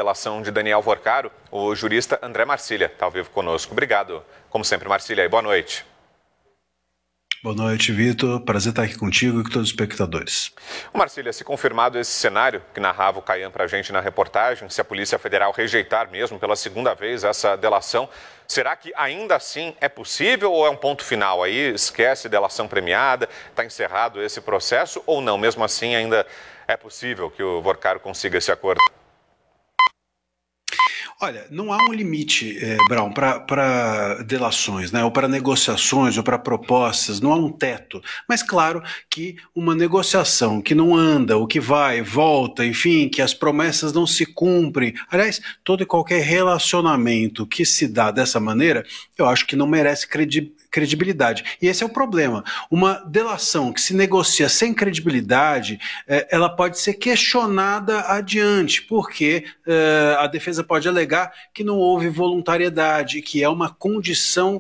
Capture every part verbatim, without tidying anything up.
delação de Daniel Vorcaro, o jurista André Marcília está ao vivo conosco. Obrigado, como sempre, Marcília, e boa noite. Boa noite, Vitor. Prazer estar aqui contigo e com todos os espectadores. Marcília, se confirmado esse cenário que narrava o Caian para a gente na reportagem, se a Polícia Federal rejeitar mesmo pela segunda vez essa delação, será que ainda assim é possível ou é um ponto final? Aí esquece delação premiada, está encerrado esse processo ou não? Mesmo assim ainda é possível que o Vorcaro consiga esse acordo? Olha, não há um limite, eh, Brown, para delações, né? Ou para negociações, ou para propostas, não há um teto. Mas claro que uma negociação que não anda, ou que vai, volta, enfim, que as promessas não se cumprem. Aliás, todo e qualquer relacionamento que se dá dessa maneira, eu acho que não merece credibilidade. credibilidade. E esse é o problema. Uma delação que se negocia sem credibilidade, eh, ela pode ser questionada adiante, porque eh, a defesa pode alegar que não houve voluntariedade, que é uma condição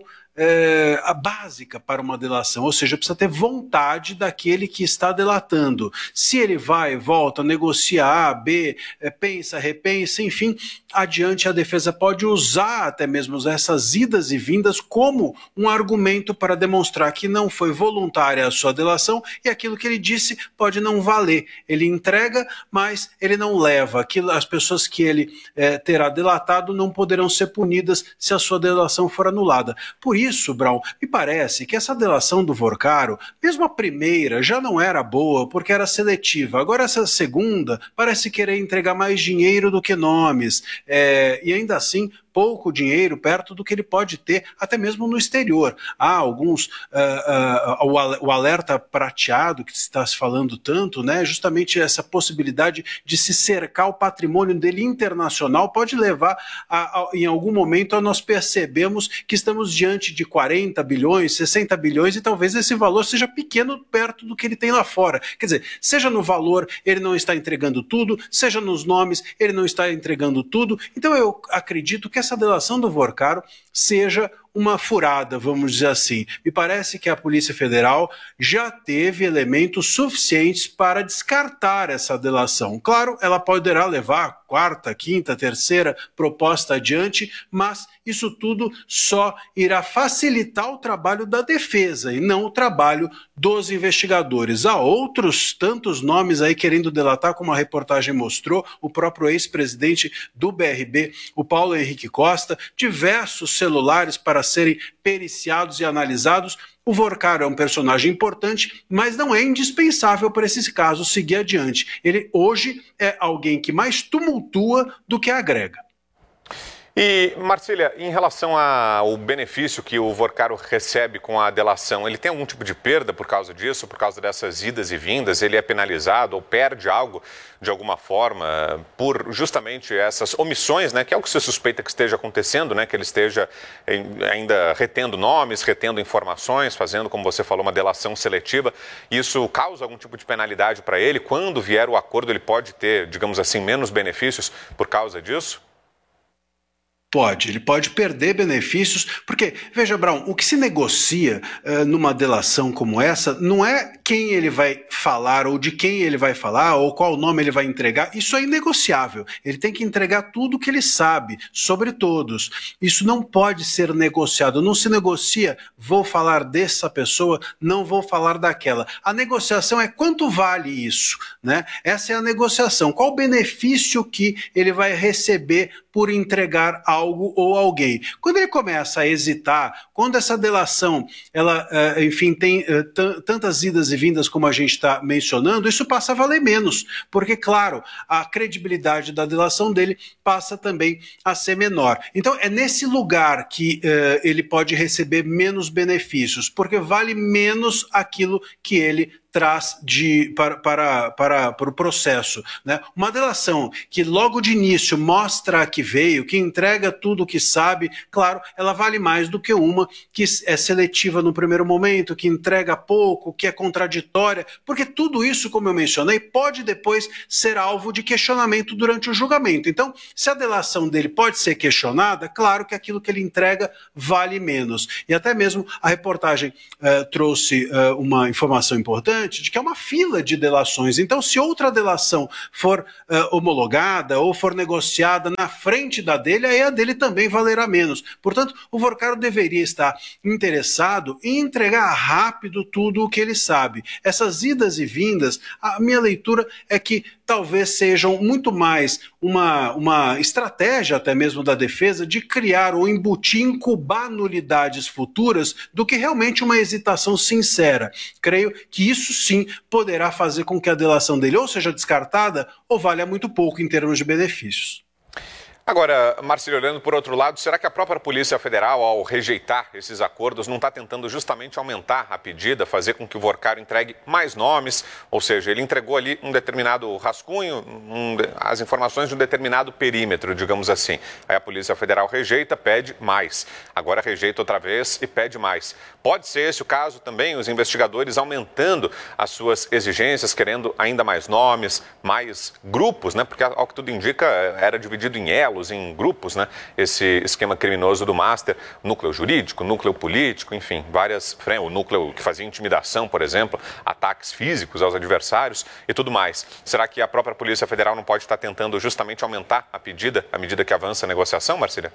É, a básica para uma delação, ou seja, precisa ter vontade daquele que está delatando. Se ele vai, volta, negocia A, B, é, pensa, repensa, enfim, adiante a defesa pode usar até mesmo essas idas e vindas como um argumento para demonstrar que não foi voluntária a sua delação e aquilo que ele disse pode não valer. Ele entrega, mas ele não leva. Aquilo, as pessoas que ele é, terá delatado não poderão ser punidas se a sua delação for anulada. Por isso, isso, Brown, me parece que essa delação do Vorcaro, mesmo a primeira, já não era boa porque era seletiva. Agora essa segunda parece querer entregar mais dinheiro do que nomes. É, e ainda assim, pouco dinheiro perto do que ele pode ter, até mesmo no exterior. Há alguns, uh, uh, o alerta prateado que está se falando tanto, né, justamente essa possibilidade de se cercar o patrimônio dele internacional pode levar, a, a, em algum momento, a nós percebemos que estamos diante de quarenta bilhões, sessenta bilhões, e talvez esse valor seja pequeno perto do que ele tem lá fora. Quer dizer, seja no valor, ele não está entregando tudo, seja nos nomes, ele não está entregando tudo. Então eu acredito que essa delação do Vorcaro seja uma furada, vamos dizer assim. Me parece que a Polícia Federal já teve elementos suficientes para descartar essa delação. Claro, ela poderá levar quarta, quinta, terceira proposta adiante, mas isso tudo só irá facilitar o trabalho da defesa e não o trabalho dos investigadores. Há outros tantos nomes aí querendo delatar, como a reportagem mostrou, o próprio ex-presidente do B R B, o Paulo Henrique Costa, diversos celulares para serem periciados e analisados. O Vorcaro é um personagem importante, mas não é indispensável para esse caso seguir adiante. Ele hoje é alguém que mais tumultua do que agrega. E, Marcília, em relação ao benefício que o Vorcaro recebe com a delação, ele tem algum tipo de perda por causa disso, por causa dessas idas e vindas? Ele é penalizado ou perde algo de alguma forma por justamente essas omissões, né? Que é o que se suspeita que esteja acontecendo, né? Que ele esteja ainda retendo nomes, retendo informações, fazendo, como você falou, uma delação seletiva. Isso causa algum tipo de penalidade para ele? Quando vier o acordo, ele pode ter, digamos assim, menos benefícios por causa disso? Pode, ele pode perder benefícios, porque, veja, Brown, o que se negocia uh, numa delação como essa não é quem ele vai falar ou de quem ele vai falar ou qual nome ele vai entregar. Isso é inegociável. Ele tem que entregar tudo o que ele sabe sobre todos. Isso não pode ser negociado. Não se negocia, vou falar dessa pessoa, não vou falar daquela. A negociação é quanto vale isso, né? Essa é a negociação. Qual o benefício que ele vai receber por entregar algo ou alguém? Quando ele começa a hesitar, quando essa delação, ela, enfim, tem tantas idas e vindas como a gente está mencionando, isso passa a valer menos, porque, claro, a credibilidade da delação dele passa também a ser menor. Então, é nesse lugar que uh, ele pode receber menos benefícios, porque vale menos aquilo que ele traz de, para, para, para, para o processo, né? Uma delação que logo de início mostra que veio, que entrega tudo o que sabe, claro, ela vale mais do que uma que é seletiva no primeiro momento, que entrega pouco, que é contraditória, porque tudo isso, como eu mencionei, pode depois ser alvo de questionamento durante o julgamento. Então, se a delação dele pode ser questionada, claro que aquilo que ele entrega vale menos. E até mesmo a reportagem uh, trouxe uh, uma informação importante, importante de que é uma fila de delações. Então, se outra delação for uh, homologada ou for negociada na frente da dele, aí a dele também valerá menos. Portanto, o Vorcaro deveria estar interessado em entregar rápido tudo o que ele sabe. Essas idas e vindas, a minha leitura é que talvez sejam muito mais uma, uma estratégia até mesmo da defesa de criar ou embutir, incubar nulidades futuras do que realmente uma hesitação sincera. Creio que isso sim poderá fazer com que a delação dele ou seja descartada ou valha muito pouco em termos de benefícios. Agora, Marcílio, olhando por outro lado, será que a própria Polícia Federal, ao rejeitar esses acordos, não está tentando justamente aumentar a pedida, fazer com que o Vorcaro entregue mais nomes? Ou seja, ele entregou ali um determinado rascunho, um, as informações de um determinado perímetro, digamos assim. Aí a Polícia Federal rejeita, pede mais. Agora rejeita outra vez e pede mais. Pode ser esse o caso também, os investigadores aumentando as suas exigências, querendo ainda mais nomes, mais grupos, né? Porque, ao que tudo indica, era dividido em elos, em grupos, né? Esse esquema criminoso do Master, núcleo jurídico, núcleo político, enfim, várias frentes, o núcleo que fazia intimidação, por exemplo, ataques físicos aos adversários e tudo mais. Será que a própria Polícia Federal não pode estar tentando justamente aumentar a pedida à medida que avança a negociação, Marcília?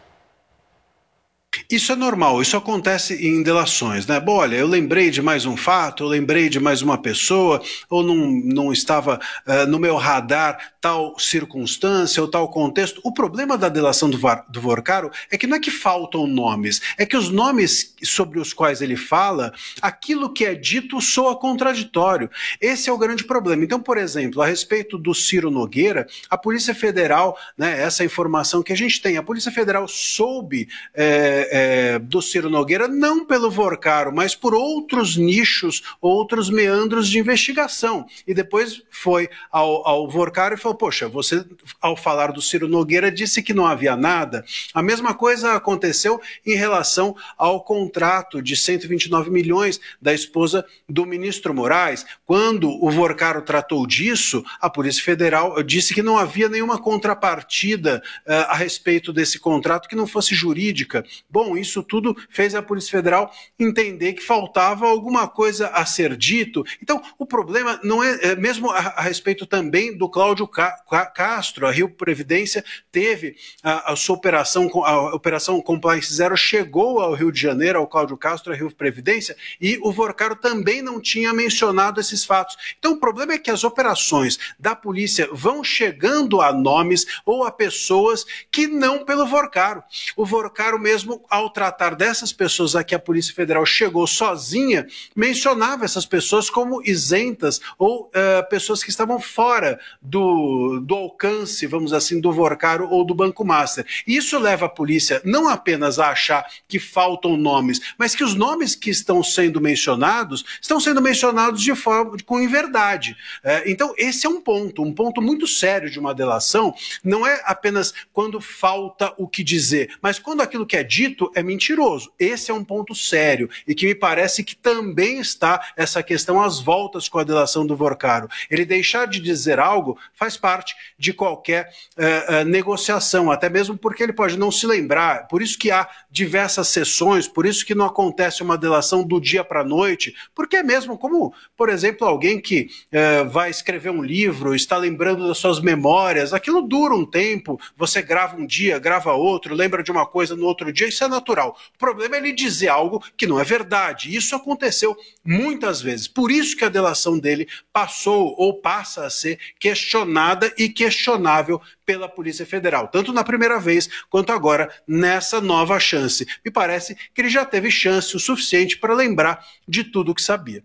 Isso é normal, isso acontece em delações, né? Bom, olha, eu lembrei de mais um fato, eu lembrei de mais uma pessoa, ou não, não estava uh, no meu radar tal circunstância ou tal contexto. O problema da delação do, do Vorcaro é que não é que faltam nomes, é que os nomes sobre os quais ele fala, aquilo que é dito soa contraditório. Esse é o grande problema. Então, por exemplo, a respeito do Ciro Nogueira, a Polícia Federal, né, essa informação que a gente tem, a Polícia Federal soube é, é, do Ciro Nogueira não pelo Vorcaro, mas por outros nichos, outros meandros de investigação. E depois foi ao, ao Vorcaro e falou, poxa, você, ao falar do Ciro Nogueira, disse que não havia nada. A mesma coisa aconteceu em relação ao contrato de cento e vinte e nove milhões da esposa do ministro Moraes. Quando o Vorcaro tratou disso, a Polícia Federal disse que não havia nenhuma contrapartida uh, a respeito desse contrato que não fosse jurídica. Bom, isso tudo fez a Polícia Federal entender que faltava alguma coisa a ser dito. Então, o problema não é, é mesmo a, a respeito também do Cláudio Castro, a Rio Previdência teve a, a sua operação, a operação Compliance Zero chegou ao Rio de Janeiro, ao Cláudio Castro, a Rio Previdência, e o Vorcaro também não tinha mencionado esses fatos. Então o problema é que as operações da polícia vão chegando a nomes ou a pessoas que não pelo Vorcaro. O Vorcaro mesmo, ao tratar dessas pessoas a que a Polícia Federal chegou sozinha, mencionava essas pessoas como isentas ou uh, pessoas que estavam fora do, do alcance, vamos assim, do Vorcaro ou do Banco Master. E isso leva a polícia não apenas a achar que faltam nomes, mas que os nomes que estão sendo mencionados estão sendo mencionados de forma com inverdade. É, então esse é um ponto, um ponto muito sério de uma delação, não é apenas quando falta o que dizer, mas quando aquilo que é dito é mentiroso. Esse é um ponto sério e que me parece que também está essa questão às voltas com a delação do Vorcaro. Ele deixar de dizer algo faz parte de qualquer uh, uh, negociação, até mesmo porque ele pode não se lembrar, por isso que há diversas sessões, por isso que não acontece uma delação do dia para a noite, porque é mesmo como, por exemplo, alguém que uh, vai escrever um livro, está lembrando das suas memórias, aquilo dura um tempo, você grava um dia, grava outro, lembra de uma coisa no outro dia, isso é natural. O problema é ele dizer algo que não é verdade, isso aconteceu muitas vezes, por isso que a delação dele passou ou passa a ser questionada e questionável pela Polícia Federal, tanto na primeira vez quanto agora nessa nova chance. Me parece que ele já teve chance o suficiente para lembrar de tudo o que sabia.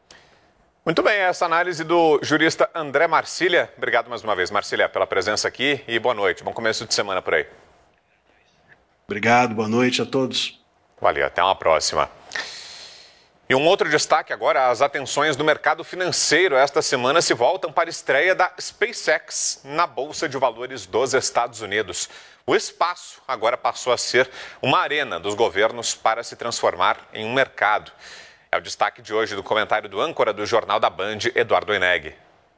Muito bem, essa análise do jurista André Marcília. Obrigado mais uma vez, Marcília, pela presença aqui e boa noite. Bom começo de semana por aí. Obrigado, boa noite a todos. Valeu, até uma próxima. E um outro destaque agora, as atenções do mercado financeiro esta semana se voltam para a estreia da SpaceX na Bolsa de Valores dos Estados Unidos. O espaço agora passou a ser uma arena dos governos para se transformar em um mercado. É o destaque de hoje do comentário do âncora do Jornal da Band, Eduardo Eneg.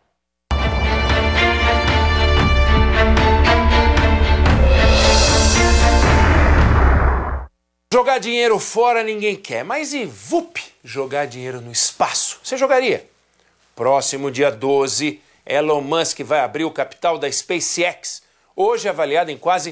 Jogar dinheiro fora ninguém quer, mas e vup, jogar dinheiro no espaço? Você jogaria? Próximo dia doze, Elon Musk vai abrir o capital da SpaceX, hoje avaliado em quase